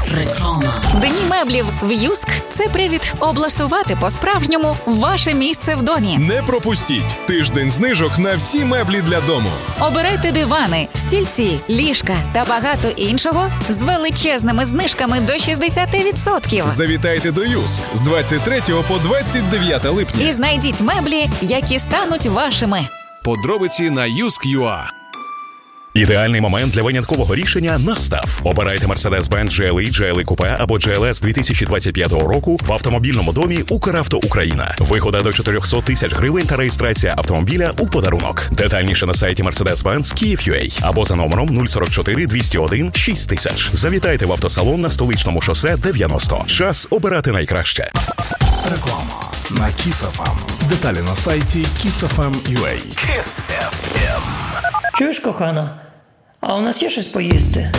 Реклама. Дні меблів в Юск – це привід облаштувати по-справжньому ваше місце в домі. Не пропустіть тиждень знижок на всі меблі для дому. Обирайте дивани, стільці, ліжка та багато іншого з величезними знижками до 60%. Завітайте до Юск з 23 по 29 липня. І знайдіть меблі, які стануть вашими. Подробиці на Юск.ua. Ідеальний момент для виняткового рішення настав. Обирайте Mercedes-Benz GLE, GLE Coupe або GLS 2025 року в автомобільному домі «Укравто Україна». Вигода до 400 тисяч гривень та реєстрація автомобіля у подарунок. Детальніше на сайті Mercedes-Benz Kyiv.ua або за номером 044 201 6000. Завітайте в автосалон на Столичному шосе 90. Час обирати найкраще. Реклама на Kiss FM. Деталі на сайті kissfm.ua. Чуєш, кохана? А у нас є щось поїсти?